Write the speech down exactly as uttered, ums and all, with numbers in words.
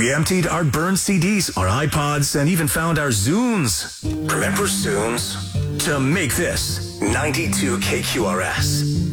We emptied our burned C Ds, our iPods, and even found our Zunes. Remember Zunes? To make this ninety-two K Q R S.